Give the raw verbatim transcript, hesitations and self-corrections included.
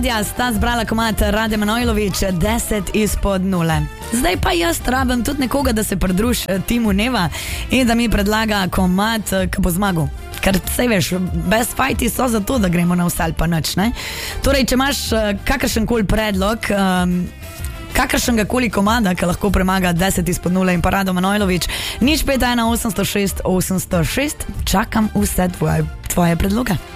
Ja, sta zbrala komat Rade Manojlović, deset izpod nule. Zdaj pa jaz rabim tudi nekoga, da se pridruž timu Neva in da mi predlaga komat, ki bo zmagal. Ker sej veš, best fighti so zato, da gremo na vse ali pa nič, ne? Torej, če imaš kakršen koli predlog, um, kakršnega koli komada, ki lahko premaga deset izpod nule in pa Rado Manojlović, nič pet ena osem sto šest osem sto šest, čakam vse tvoje, tvoje predloge.